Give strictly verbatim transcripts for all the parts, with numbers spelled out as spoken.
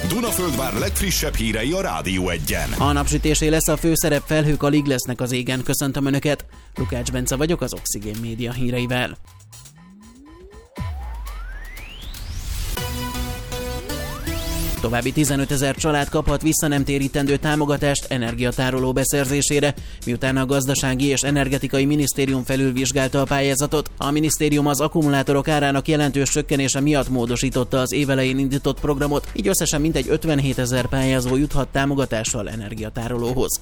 Dunaföldvár legfrissebb hírei a Rádió Egyen. A napsütésé lesz a főszerep, felhők alig lesznek az égen. Köszöntöm Önöket, Lukács Bence vagyok az Oxigén Média híreivel. További tizenötezer család kaphat visszanemtérítendő támogatást energiatároló beszerzésére, miután a Gazdasági és Energetikai Minisztérium felülvizsgálta a pályázatot. A minisztérium az akkumulátorok árának jelentős csökkenése miatt módosította az évelején indított programot, így összesen mintegy ötvenhétezer pályázó juthat támogatással energiatárolóhoz.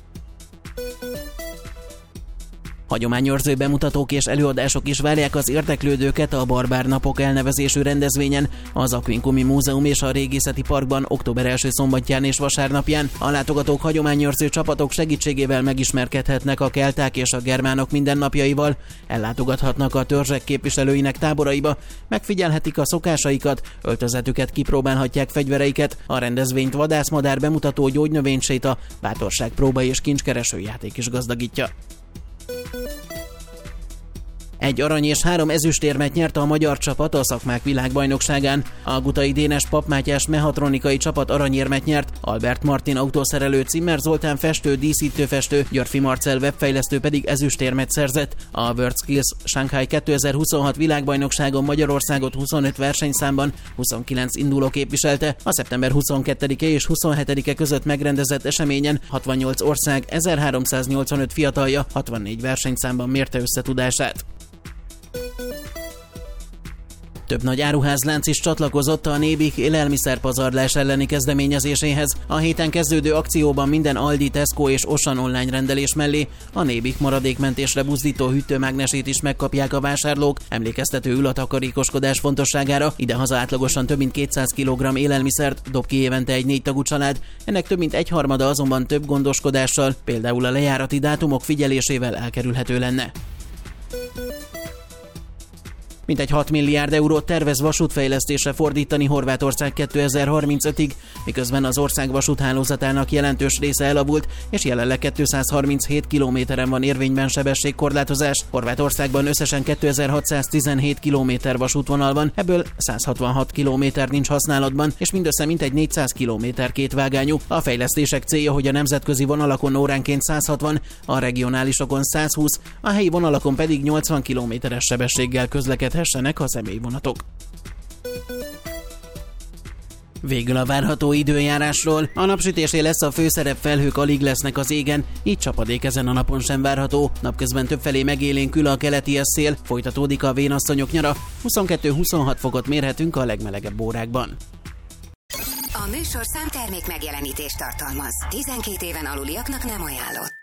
Hagyományőrző bemutatók és előadások is várják az érdeklődőket a Barbár Napok elnevezésű rendezvényen, az Aquincumi Múzeum és a Régészeti Parkban október első szombatján és vasárnapján. A látogatók hagyományőrző csapatok segítségével megismerkedhetnek a kelták és a germánok mindennapjaival, ellátogathatnak a törzsek képviselőinek táboraiba, megfigyelhetik a szokásaikat, öltözetüket kipróbálhatják, fegyvereiket. A rendezvényt vadászmadár bemutató, gyógynövényséta, bátorságpróba és kincskereső játék is gazdagítja. Egy arany és három ezüstérmet nyert a magyar csapat a szakmák világbajnokságán. A Gutai Dénes Pap Mátyás mehatronikai csapat aranyérmet nyert, Albert Martin autószerelő, Cimmer Zoltán festő, díszítőfestő, Györfi Marcell webfejlesztő pedig ezüstérmet szerzett. A WorldSkills Shanghai kétezer-huszonhat világbajnokságon Magyarországot huszonöt versenyszámban huszonkilenc induló képviselte. A szeptember huszonkettedike és huszonhetedike között megrendezett eseményen hatvannyolc ország ezerháromszáznyolcvanöt fiatalja hatvannégy versenyszámban mérte összetudását. Több nagy áruházlánc is csatlakozott a Nébik élelmiszerpazarlás elleni kezdeményezéséhez. A héten kezdődő akcióban minden Aldi, Tesco és Auchan online rendelés mellé a Nébik maradékmentésre buzdító hűtőmágnesét is megkapják a vásárlók. Emlékeztetőül a takarékoskodás fontosságára. Idehaza átlagosan több mint kétszáz kilogramm élelmiszert dob ki évente egy négy tagú család, ennek több mint egyharmada azonban több gondoskodással, például a lejárati dátumok figyelésével elkerülhető lenne. Mintegy hat milliárd eurót tervez vasútfejlesztésre fordítani Horvátország kétezer-harmincötig, miközben az ország vasúthálózatának jelentős része elavult, és jelenleg kétszázharminchét kilométeren van érvényben sebességkorlátozás. Horvátországban összesen kétezer-hatszáztizenhét kilométer vasútvonal van, ebből száz hatvanhat kilométer nincs használatban, és mindössze mintegy négyszáz kilométer kétvágányú. A fejlesztések célja, hogy a nemzetközi vonalakon óránként száz hatvan, a regionálisokon száz húsz, a helyi vonalakon pedig nyolcvan kilométeres sebességgel közlekedhessenek a személyvonatok. Végül a várható időjárásról. A napsütésé lesz a főszerep, felhők alig lesznek az égen, így csapadék ezen a napon sem várható. Napközben többfelé megélénkül a keleti szél, folytatódik a vénasszonyok nyara, huszonkettő-huszonhat fokot mérhetünk a legmelegebb órákban. A műsor számtermék megjelenítést tartalmaz. tizenkét éven aluliaknak nem ajánlott.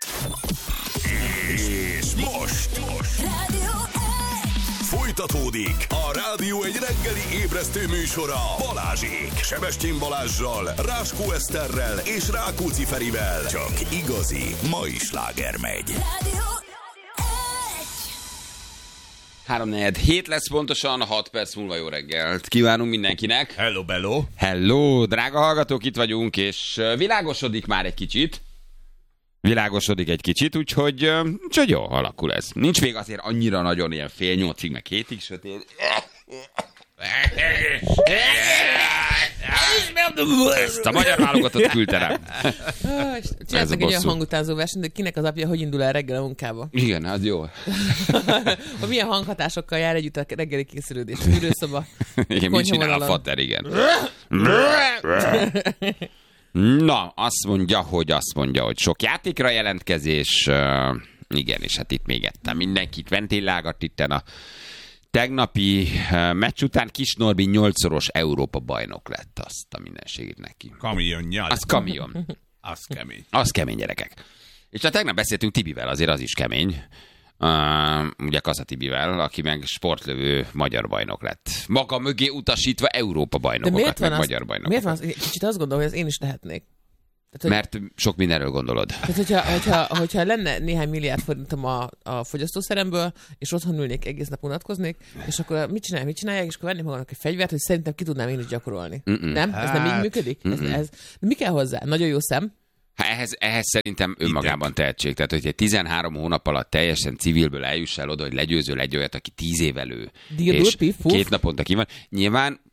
És most, most. Rádió Folytatódik a Rádió egy reggeli ébresztő műsora Balázsék. Sebestyén Balázssal, Ráskó Eszterrel és Rákóczi Ferivel. Csak igazi mai sláger megy. Rádió háromnegyed hét lesz pontosan, hat perc múlva jó reggelt kívánunk mindenkinek. Hello, bello. Hello, drága hallgatók, itt vagyunk, és világosodik már egy kicsit. Világosodik egy kicsit, úgyhogy, úgyhogy jó, alakul ez. Nincs még azért annyira nagyon ilyen fél nyolcig, meg hétig sötét. Ezt a magyar válogatott küldte rám. Csináltak egy olyan hangutánzó versenyt, de kinek az apja hogy indul el reggel a munkába? Igen, az jó. Hogy milyen hanghatásokkal jár együtt a reggeli készülődés? Ürőszoba. Igen, mit csinál a fater, igen. Na, azt mondja, hogy azt mondja, hogy sok játékra jelentkezés. Uh, igen, és hát itt még ettem mindenkit ventillálgat itten a tegnapi uh, meccs után. Kis Norbi nyolcszoros Európa bajnok lett, azt a mindenségét neki. Kamionnyal. Az kamion. Az kemény. Az kemény, gyerekek. És hát tegnap beszéltünk Tibivel, azért az is kemény. Uh, ugye Kassa Tibivel, aki meg sportlövő magyar bajnok lett. Maga mögé utasítva Európa bajnokokat, meg az, magyar bajnokokat. Miért van az? Kicsit azt gondolom, hogy ezt én is lehetnék. Tehát, hogy, mert sok mindenről gondolod. Tehát, hogyha, hogyha, hogyha lenne néhány milliárd forintom a, a fogyasztószeremből, és otthon ülnék, egész nap unatkoznék, és akkor mit csinálják, mit csinálják, és akkor vennék magamnak egy fegyvert, hogy szerintem ki tudnám én is gyakorolni. Mm-mm. Nem? Ez nem így működik? Ez, ez, mi kell hozzá? Nagyon jó szem? Hát ehhez, ehhez szerintem önmagában tehetség. Tehát, hogy egy tizenhárom hónap alatt teljesen civilből eljuss el oda, hogy legyőzöl egy olyat, aki tíz év elő, és két naponta ki van. Nyilván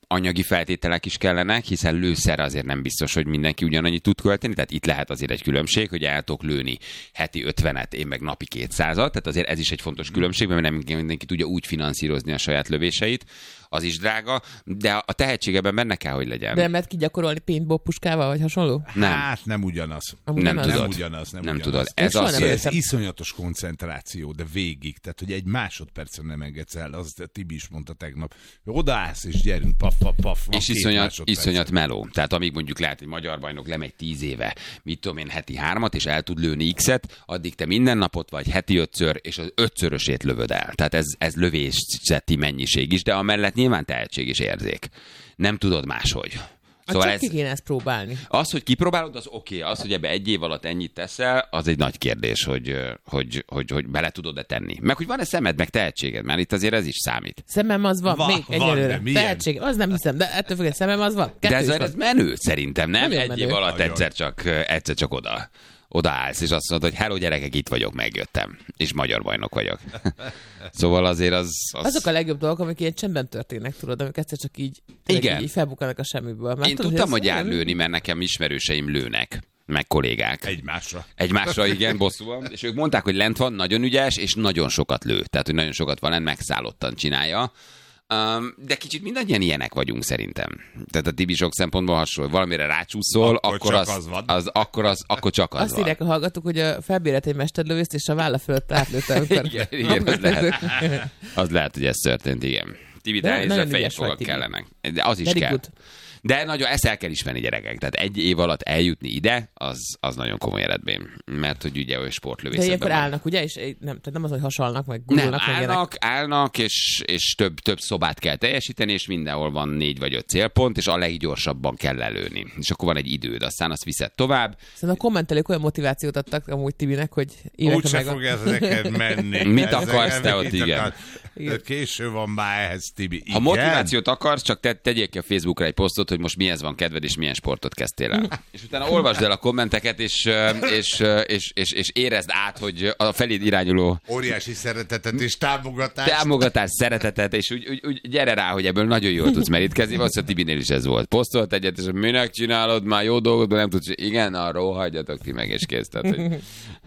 anyagi feltételek is kellenek, hiszen lőszerre azért nem biztos, hogy mindenki ugyanannyit tud költeni, tehát itt lehet azért egy különbség, hogy el tudok lőni heti ötvenet, én meg napi kétszázat, tehát azért ez is egy fontos különbség, mert nem mindenki tudja úgy finanszírozni a saját lövéseit, az is drága, de a tehetség ebben benne kell, hogy legyen. De nem lehet kigyakorolni paintball puskával, vagy hasonló? Nem. Hát nem ugyanaz. Amúgy Nem nem tudod. Nem ugyanaz, nem, Nem ugyanaz. tudod. Ez soha az, nem Ez értem. iszonyatos koncentráció, de végig. Tehát, hogy egy másodpercen nem engedsz el, az Tibi is mondta tegnap. Odaállsz és gyerünk, paf, paf, paf. és iszonyat, iszonyat meló. Tehát amíg mondjuk lehet, hogy magyar bajnok lemegy tíz éve, mit tudom én, heti hármat, és el tud lőni X-et, addig te minden napot vagy heti ötször, és az ötszörösét lövöd el. Tehát ez, ez lövészeti mennyiség is, de amellett nyilván tehetség és érzék. Nem tudod máshogy. Szóval csak ez... ki kéne ezt próbálni. Az, hogy kipróbálod, az oké. Okay. Az, hogy ebbe egy év alatt ennyit teszel, az egy nagy kérdés, hogy, hogy, hogy, hogy bele tudod-e tenni. Meg hogy van-e szemed, meg tehetséged, mert itt azért ez is számít. Szemem az van, Va, még van, egyelőre. de Tehetség, az nem hiszem, de ettől függetlenül szemem az van. Kettő de ez, is van. ez menő szerintem, nem? Nagyon Egy menő. év alatt Nagyon. egyszer csak, egyszer csak oda. Odaállsz, és azt mondod, hogy hello gyerekek, itt vagyok, megjöttem. És magyar bajnok vagyok. Szóval azért az... az... Azok a legjobb dolgok, amik ilyen csendben történnek, tudod, amik egyszer csak így, Igen. így felbukkanak a semmiből. Már Én tudod, tudtam, ez hogy jár olyan- lőni, mert nekem ismerőseim lőnek, meg kollégák. Egymásra. Egymásra, igen, bosszúan. És ők mondták, hogy lent van, nagyon ügyes, és nagyon sokat lő. Tehát, hogy nagyon sokat van lent, megszállottan csinálja. Um, de kicsit mindannyian ilyenek vagyunk szerintem. Tehát a Tibi sok szempontból hasonló. Valamire rácsúszol, Akkor akkor, csak az, az van. az, akkor, az, akkor csak az Azt van. írják a hallgatók, hogy a felbérelt egy mesterlövészt, és a válla fölött átlőtte, amikor... Igen, igen, az lehet. Az lehet, hogy ez történt, igen. Tibi, De de nagyon fejes ügyes vagy, fogak Tibi. kellenek. De az is Very kell. good. De nagyon, ezt el kell ismerni, gyerekek. Tehát egy év alatt eljutni ide, az, az nagyon komoly eredmény. Mert hogy ugye olyan De sportlövészetben ilyenkor van. állnak, ugye? És nem, tehát nem az, hogy hasalnak, meg Nem, gurulnak, meg ilyenek. állnak, állnak, és, és több, több szobát kell teljesíteni, és mindenhol van négy vagy öt célpont, és a leggyorsabban kell lelőni. És akkor van egy időd, aztán azt viszed tovább. Szerintem a kommentelők olyan motivációt adtak amúgy Tibinek, hogy évekre Úgyse meg... fog ez neked menni. Mit Ezek akarsz te nem ott, mit igen? akar- Késő van már ehhez, Tibi. Ha motivációt akarsz, csak te tegyél ki a Facebookra egy posztot, hogy most mihez van kedved, és milyen sportot kezdtél el. És utána olvasd el a kommenteket, és, és, és, és, és érezd át, hogy a feléd irányuló Óriási szeretetet és támogatást. támogatás, szeretetet, és úgy, úgy, úgy gyere rá, hogy ebből nagyon jól tudsz merítkezni. Valószínűleg Tibinél is ez volt. Posztolt egyet, és minek csinálod, már jó dolgot, de nem tudsz. Igen, arról hagyjatok ti meg, és kész. Tehát, hogy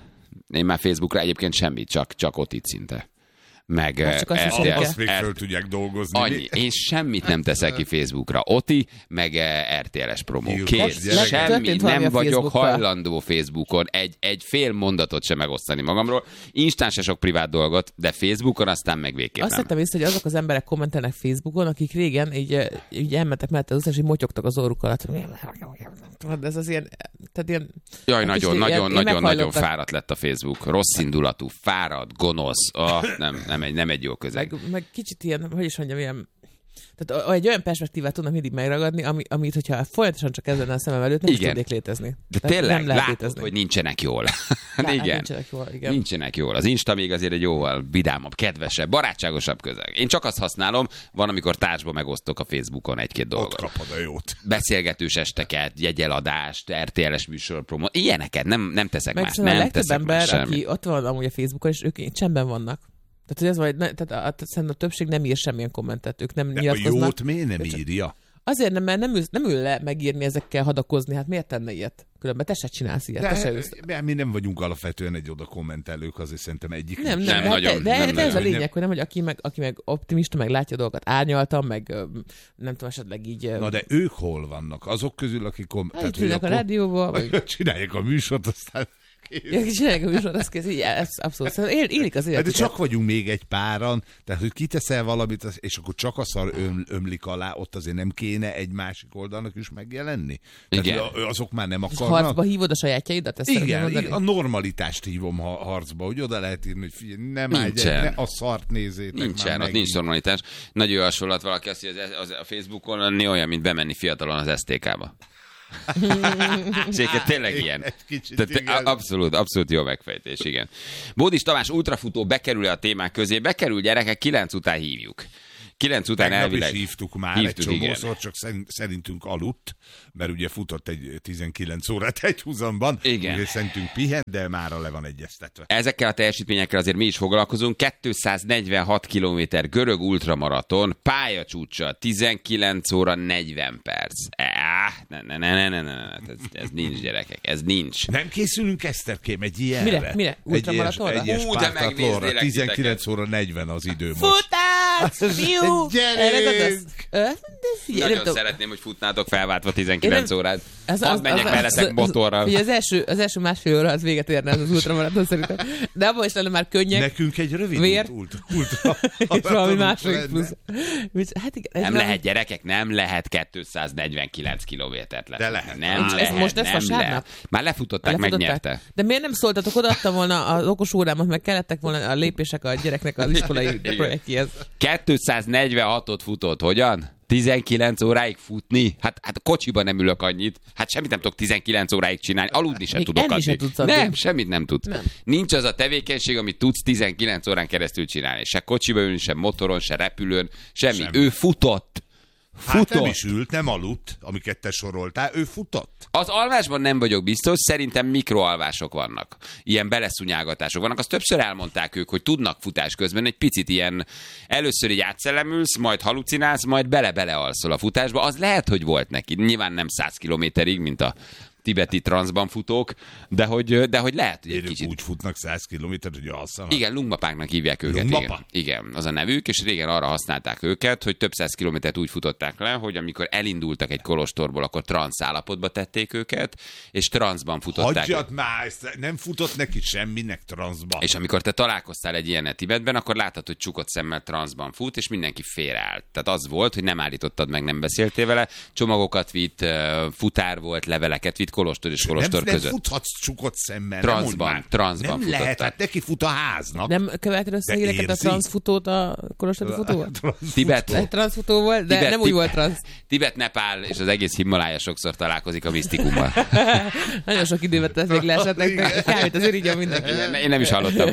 én már Facebookra egyébként semmit, csak, csak ott itt szinte. Meg Hát csak azt eh, is er té el, Azt még er- föl tudják dolgozni. annyi. Én semmit nem teszek ki Facebookra. Oti, meg eh, er té el-es promó. Jó, Kész. gyerekek. Semmi. Történt valami Nem a vagyok Facebookkal? hajlandó Facebookon egy, egy fél mondatot sem megosztani magamról. Instán se sok privát dolgot, de Facebookon aztán meg végképp Azt nem. tettem észre, hogy azok az emberek kommentelnek Facebookon, akik régen így, eh, így elmentek mellette az utcán, és így motyogtak az orruk alatt. De ez az ilyen... Tehát ilyen Jaj, egy nagyon, kis nagyon, ilyen- nagyon, ilyen nagyon meghajlottak. fáradt lett a Facebook. Rossz indulatú, fáradt, gonosz. Oh, nem, nem, egy, nem egy jó közeg. Meg, meg kicsit ilyen, hogy is mondjam, ilyen... Tehát egy olyan perspektívát tudnak mindig megragadni, ami, amit, hogyha folyamatosan csak ez lenne a szemem előtt, nem is Igen. tudnék létezni. De Tehát tényleg, nem lehet látod, létezni. hogy nincsenek jól. Lá- hát igen. Nincsenek jól, igen. Nincsenek jól. Az Insta még azért egy jóval vidámabb, kedvesebb, barátságosabb közeg. Én csak azt használom, van, amikor társba megosztok a Facebookon egy-két Ott dolgot. kapod a jót. Beszélgetős esteket, jegyeladást, er té el-es műsorpromó, ilyeneket nem, nem teszek Meg más. szóval a Nem legtöbb teszek más ember, semmi. aki ott van amúgy a Facebookon, és ők csendben vannak. Tehát, hogy ez vagy, ne, tehát a, a, szerintem a többség nem ír semmilyen kommentet, ők nem De a nyilatkoznak. jót miért nem írja? Azért nem, mert nem ül, nem ül le megírni ezekkel, hadakozni, hát miért tenne ilyet? Különben te se csinálsz ilyet, te se ülsz. De mi nem vagyunk alapvetően egy oda kommentelők, azért szerintem egyik. Nem, nem, Nem de, nagyon, de, de, nem de ez a nagyon. lényeg, hogy nem, hogy aki meg, aki meg optimista, meg látja a dolgokat árnyaltan, meg ö, nem tudom, esetleg így... ö, Na de ők hol vannak? Azok közül, akik... Kom- hát így ülnek a rádióval, vagy Csinálják a műsort, aztán... ja, csinálják a műsor, ez kész, így, ez abszolút. Szóval él, élik az De életüket. csak vagyunk még egy páran, tehát hogy kiteszel valamit, az- és akkor csak a szar öm, ömlik alá, ott azért nem kéne egy másik oldalnak is megjelenni? Tehát, Igen. hogy a- azok már nem És akarnak? harcba hívod a sajátjaidat? Ezt szeretném Igen, mondani? igen, a normalitást hívom ha- harcba, hogy oda lehet írni, hogy figyelj, nem állj, Nincsen. ne a szart nézzétek Nincsen, már ott megint. nincs normalitás. Nagyon jó hasonlat valaki azt, hogy az, az, a Facebookon lenni olyan, mint bemenni fiatalon az es té ká-ba. És egyébként tényleg ilyen. Egy kicsit Tehát, igen. abszolút, abszolút jó megfejtés, igen. Bódis Tamás ultrafutó bekerül a témák közé, bekerül, gyerekek, kilenc után hívjuk. kilenc után Tegnap elvileg is hívtuk már hívtuk, egy igen. csomószor, csak szerintünk aludt, mert ugye futott egy tizenkilenc órát egy húzamban, Igen. ugye szerintünk pihent, de mára le van egyeztetve. Ezekkel a teljesítményekkel azért mi is foglalkozunk. kétszáznegyvenhat kilométer görög ultramaraton, pályacsúcsa, tizenkilenc óra negyven perc. Ah, ne, ne, ne, ne, ne, ne, ne. Ez, ez nincs, gyerekek, ez nincs. Nem készülünk, Eszterkém, egy ilyenre? Mire? Mire? Ultramaratonra? Egy ilyes Ú, de pártatlóra, megnéznélek tizenkilenc óra negyven az idő most. Futás! Fiú! Gyerünk! Erre gondolsz? Ö, de figyelj, nem Nagyon tudom. szeretném, hogy futnátok felváltva tizenkilenc Én nem- órát. Ez Az, az menjek veletek motorral. Ugye az első, az első másfél óra az véget érne az, az ultramaraton szerintem. De abban is lenne már könnyek. Nekünk egy rövid Vér. ult, ultra. És valami ultra második lenne. plusz. Mit- Hát igen, ez Nem lehet, gyerekek, nem lehet kétszáznegyvenkilenc kilométert lesz. De lehet. Nem Ez lehet, most lesz nem vasárnap? lehet. Már lefutották, Lefutották? megnyerte. De miért nem szóltatok, odaadtam volna az okos órámat, meg kellettek volna a lépések a gyereknek az iskolai Igen. projektjéhez. kétszáznegyvenhatot futott, hogyan? tizenkilenc óráig futni? Hát, hát a kocsiban nem ülök annyit. Hát semmit nem tudok tizenkilenc óráig csinálni. Aludni sem Még tudok enni addig. sem tudsz addig. Nem, semmit nem tudsz. Nem. Nincs az a tevékenység, amit tudsz tizenkilenc órán keresztül csinálni. Se kocsiba ülni, se motoron, se repülőn, semmi. Semmi. Ő futott. Hát Futott. nem is ült, nem aludt, amiket te soroltál, ő futott. Az alvásban nem vagyok biztos, szerintem mikroalvások vannak. Ilyen beleszunyálgatások vannak. Azt többször elmondták ők, hogy tudnak futás közben egy picit ilyen, először így átszellemülsz, majd halucinálsz, majd bele-bele alszol a futásba. Az lehet, hogy volt neki. Nyilván nem száz kilométerig, mint a tibeti transzban futók, de hogy, de hogy lehet, hogy egy Ők kicsit... úgy futnak száz kilométert, hogy alszanak. Igen, lungmapáknak hívják őket. Lungmapa? Igen. Igen, az a nevük, és régen arra használták őket, hogy több száz kilométert úgy futották le, hogy amikor elindultak egy kolostorból, akkor transz állapotba tették őket, és transzban futották. Hagyjad már, ezt nem futott neki semminek transzba. És amikor te találkoztál egy ilyenet Tibetben, akkor láttad, hogy csukott szemmel transzban fut, és mindenki félreállt. Tehát az volt, hogy nem állítottad meg, nem beszéltél vele, csomagokat vitt, futár volt, leveleket vitt, kolostor és kolostor nem, között. Nem futhatsz csukott szemmel. Transzban, nem mondd már. transzban Nem futottak. lehet, hát neki fut a háznak. Nem követed össze De híreket a érzi? transzfutót a kolostori futóval? Tibet, Egy transzfutó volt, de Tibet- nem úgy Tibet- volt transz. Tibet, Nepál és az egész Himalája sokszor találkozik a misztikummal. Nagyon sok időbe tett még leesetnek, kávét azért így a mindenki. Én nem is hallottam.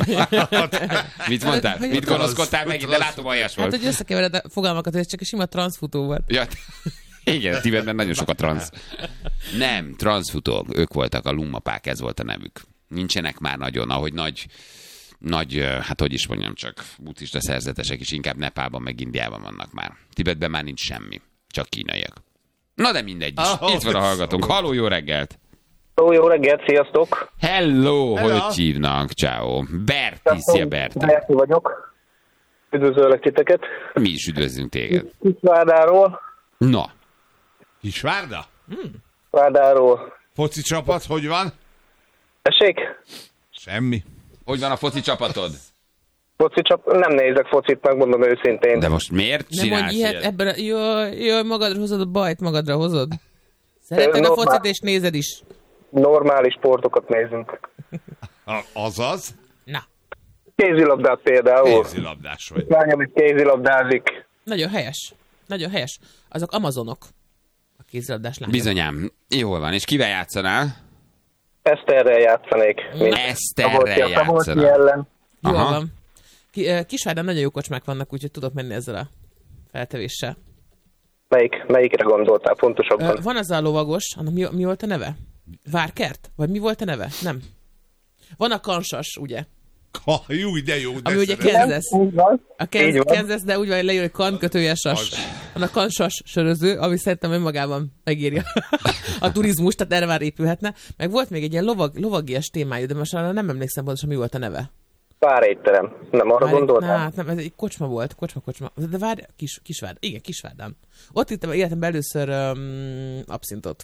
Mit mondtál? Hogy- Mit gonoszkodtál megint? De látom, aljas Hát, volt. hogy összekevered a fogalmakat, hogy ez csak a sima transzfutó volt. Ja, igen, Tibetben nagyon sok a transz. Nem, transzfutók, ők voltak a lungmapák, ez volt a nevük. Nincsenek már nagyon, ahogy nagy, nagy, hát hogy is mondjam, csak buddhista szerzetesek is inkább Nepálban meg Indiában vannak már. Tibetben már nincs semmi, csak kínaiak. Na de mindegy is. Oh, Itt van a hallgatónk. Halló, jó reggelt! Ó, jó reggelt, sziasztok! Hello, Hello. hogy hívnak? Ciao. Berti, szia Berti. Berti vagyok. Üdvözöllek titeket. Mi is üdvözlünk téged. Kisvárdáról. Na, Kisvárda? Várdáról. Foci csapat, hogy van? Tessék? Semmi. hogy van a foci csapatod? Foci csap... Nem nézek focit, megmondom őszintén. De most miért Nem csinálsz mondj ilyet, ilyet? ebben a... Jaj, jaj, magadra hozod a bajt, magadra hozod. Szereted a Normál. focit és nézed is. Normális sportokat nézünk. A, azaz, Na, Kézilabdát például. kézilabdás vagy. Lányom itt kézilabdázik. nagyon helyes. Nagyon helyes. Azok amazonok. A kézilabdás lányok. Bizonyám. Jól van. És kivel játszanál? Eszterrel játszanék. mint Eszterrel Szabolcsi- Szabolcsi játszanál. ellen. Jól Aha. van. Ki, eh, Kisvárdan nagyon jó kocsmák vannak, úgyhogy tudok menni ezzel a feltevéssel. Melyik, melyikre gondoltál pontosabban? Ö, van az a lovagos, annak mi, mi volt a neve? Várkert? Vagy mi volt a neve? Nem. Van a kansas, ugye? Ha, jó, de jó, de Ami ugye szeretem. Kansas. Úgy van. A Így Kansas, van. Kansas, de úgy van, hogy leír, hogy kan kötője sas. Van a kansas söröző, ami szerintem önmagában megírja a turizmus, tehát erre már épülhetne. Meg volt még egy ilyen lovag, lovagias témájú, de most arra nem emlékszem pontosan, mi volt a neve. Párétterem. Nem arra Várj, gondoltál? hát nem, ez egy kocsma volt, kocsma, kocsma. De várj, kis, Kisvárd, igen, Kisvárdán. Ott ittem életemben először um, abszintot.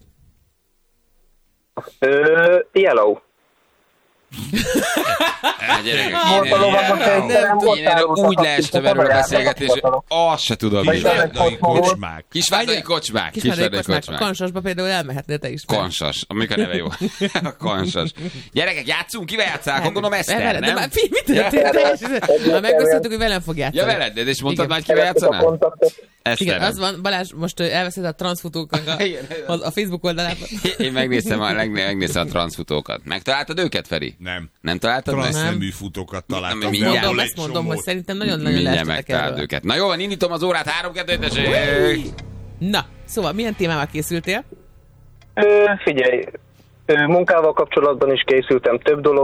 Ö, Yellow. Hát, gyerekek, Volt én a lovagos erre- helyszínen, én erre volt úgy a- leestem a- erről a a- beszélgetésről, a- azt se tudom. mi. Kisvárdai kocsmák. Kisvárdai kocsmák. Kisvárdai Kisvárdai kocsmák. A kocsmák. kansasba például elmehetnél te is. Kansas. Amikor a neve jó. Kansas. Gyerekek, játszunk? Kivel játszál? Akkor gondolom Eszter, Veled, de nem? már fi, mit történt? Már megbeszéltük, hogy velem fog játszani. Ja, veled, de és mondtad Igen. már, hogy kivel játszanál? Kontaktot. Igen, az van, Balázs, most elveszed a transzfutóknak a, a, a Facebook oldalát. Én megnéztem a, megnéztem a transzfutókat. Megtaláltad őket, Feri? Nem. Nem találtad meg? Transznemű futókat találtam. Nem, Mondom, mindjárt. ezt mondom, hogy szerintem nagyon-nagyon Mindjárt leestetek megtaláld erről. őket. Na jó, van, indítom az órát, három kettő tessék! Na, szóval milyen témával készültél? Ö, figyelj, ö, munkával kapcsolatban is készültem több dolog.